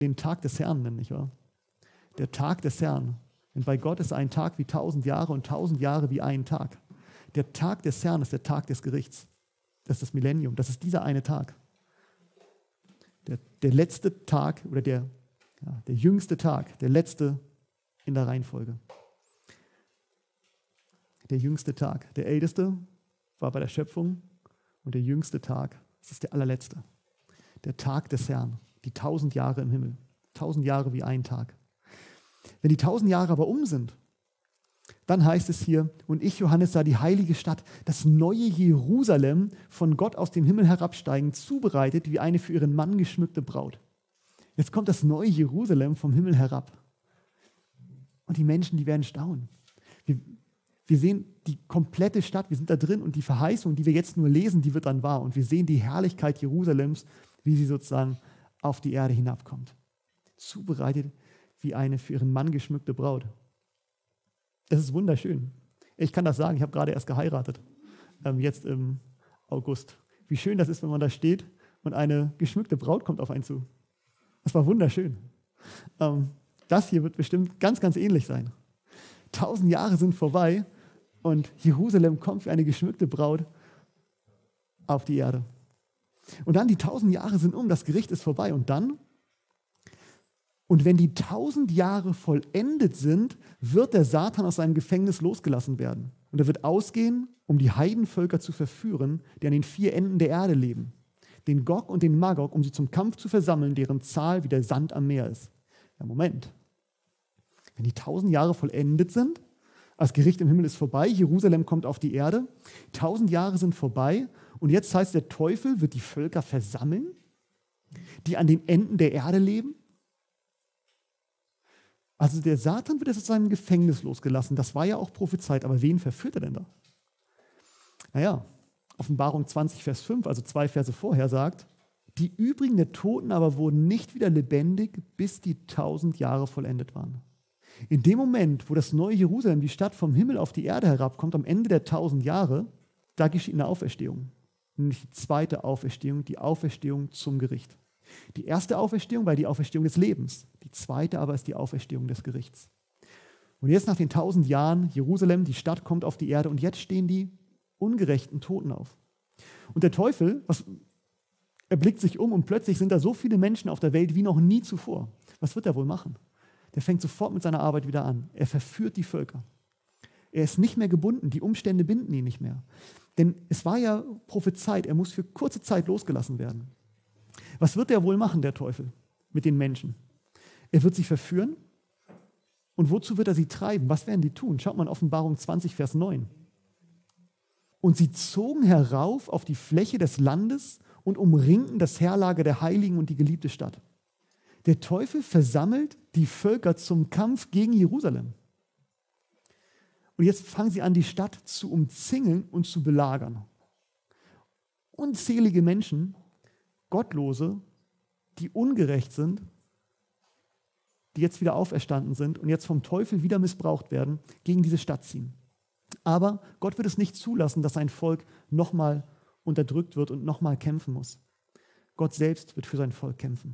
den Tag des Herrn nennen, nicht wahr? Der Tag des Herrn. Denn bei Gott ist ein Tag wie 1000 Jahre und 1000 Jahre wie ein Tag. Der Tag des Herrn ist der Tag des Gerichts. Das ist das Millennium. Das ist dieser eine Tag. Der letzte Tag oder der jüngste Tag, der letzte in der Reihenfolge. Der jüngste Tag. Der älteste war bei der Schöpfung und der jüngste Tag, das ist der allerletzte. Der Tag des Herrn. Die 1000 Jahre im Himmel. 1000 Jahre wie ein Tag. Wenn die 1000 Jahre aber um sind, dann heißt es hier, und ich, Johannes, sah die heilige Stadt, das neue Jerusalem, von Gott aus dem Himmel herabsteigen, zubereitet wie eine für ihren Mann geschmückte Braut. Jetzt kommt das neue Jerusalem vom Himmel herab. Und die Menschen, die werden staunen. Wir sehen die komplette Stadt, wir sind da drin und die Verheißung, die wir jetzt nur lesen, die wird dann wahr. Und wir sehen die Herrlichkeit Jerusalems, wie sie sozusagen auf die Erde hinabkommt. Zubereitet wie eine für ihren Mann geschmückte Braut. Es ist wunderschön. Ich kann das sagen, ich habe gerade erst geheiratet, jetzt im August. Wie schön das ist, wenn man da steht und eine geschmückte Braut kommt auf einen zu. Das war wunderschön. Das hier wird bestimmt ganz, ganz ähnlich sein. 1000 Jahre sind vorbei und Jerusalem kommt wie eine geschmückte Braut auf die Erde. Und dann die 1000 Jahre sind um, das Gericht ist vorbei. Und dann? Und wenn die 1000 Jahre vollendet sind, wird der Satan aus seinem Gefängnis losgelassen werden. Und er wird ausgehen, um die Heidenvölker zu verführen, die an den 4 Enden der Erde leben. Den Gog und den Magog, um sie zum Kampf zu versammeln, deren Zahl wie der Sand am Meer ist. Ja, Moment. Wenn die 1000 Jahre vollendet sind, das Gericht im Himmel ist vorbei, Jerusalem kommt auf die Erde, 1000 Jahre sind vorbei und jetzt heißt, der Teufel wird die Völker versammeln, die an den Enden der Erde leben. Also der Satan wird jetzt aus seinem Gefängnis losgelassen. Das war ja auch prophezeit, aber wen verführt er denn da? Naja, Offenbarung 20, Vers 5, also 2 Verse vorher sagt, die übrigen der Toten aber wurden nicht wieder lebendig, bis die 1000 Jahre vollendet waren. In dem Moment, wo das neue Jerusalem, die Stadt vom Himmel auf die Erde herabkommt, am Ende der 1000 Jahre, da geschieht eine Auferstehung. Nämlich die zweite Auferstehung, die Auferstehung zum Gericht. Die erste Auferstehung war die Auferstehung des Lebens. Die zweite aber ist die Auferstehung des Gerichts. Und jetzt nach den 1000 Jahren, Jerusalem, die Stadt kommt auf die Erde und jetzt stehen die ungerechten Toten auf. Und der Teufel, er blickt sich um und plötzlich sind da so viele Menschen auf der Welt wie noch nie zuvor. Was wird er wohl machen? Der fängt sofort mit seiner Arbeit wieder an. Er verführt die Völker. Er ist nicht mehr gebunden, die Umstände binden ihn nicht mehr. Denn es war ja prophezeit, er muss für kurze Zeit losgelassen werden. Was wird er wohl machen, der Teufel, mit den Menschen? Er wird sie verführen. Und wozu wird er sie treiben? Was werden die tun? Schaut mal in Offenbarung 20, Vers 9. Und sie zogen herauf auf die Fläche des Landes und umringten das Heerlager der Heiligen und die geliebte Stadt. Der Teufel versammelt die Völker zum Kampf gegen Jerusalem. Und jetzt fangen sie an, die Stadt zu umzingeln und zu belagern. Unzählige Menschen, Gottlose, die ungerecht sind, die jetzt wieder auferstanden sind und jetzt vom Teufel wieder missbraucht werden, gegen diese Stadt ziehen. Aber Gott wird es nicht zulassen, dass sein Volk nochmal unterdrückt wird und nochmal kämpfen muss. Gott selbst wird für sein Volk kämpfen.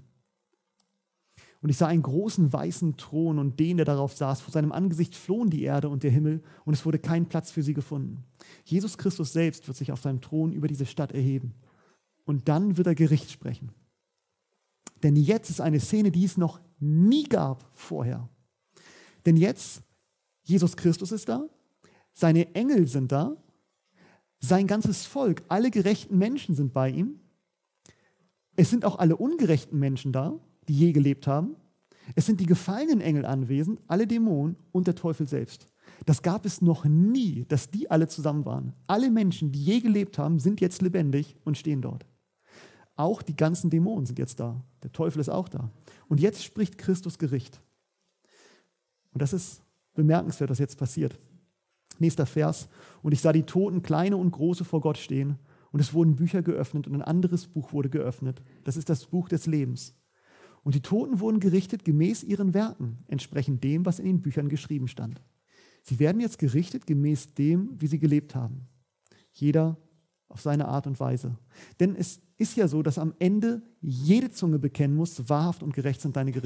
Und ich sah einen großen weißen Thron und den, der darauf saß. Vor seinem Angesicht flohen die Erde und der Himmel und es wurde kein Platz für sie gefunden. Jesus Christus selbst wird sich auf seinem Thron über diese Stadt erheben. Und dann wird er Gericht sprechen. Denn jetzt ist eine Szene, die es noch nie gab vorher. Denn jetzt, Jesus Christus ist da, seine Engel sind da, sein ganzes Volk, alle gerechten Menschen sind bei ihm. Es sind auch alle ungerechten Menschen da, die je gelebt haben. Es sind die gefallenen Engel anwesend, alle Dämonen und der Teufel selbst. Das gab es noch nie, dass die alle zusammen waren. Alle Menschen, die je gelebt haben, sind jetzt lebendig und stehen dort. Auch die ganzen Dämonen sind jetzt da. Der Teufel ist auch da. Und jetzt spricht Christus Gericht. Und das ist bemerkenswert, was jetzt passiert. Nächster Vers. Und ich sah die Toten, kleine und große, vor Gott stehen. Und es wurden Bücher geöffnet und ein anderes Buch wurde geöffnet. Das ist das Buch des Lebens. Und die Toten wurden gerichtet gemäß ihren Werken, entsprechend dem, was in den Büchern geschrieben stand. Sie werden jetzt gerichtet gemäß dem, wie sie gelebt haben. Jeder auf seine Art und Weise. Denn es ist ja so, dass am Ende jede Zunge bekennen muss, wahrhaft und gerecht sind deine Gerichte.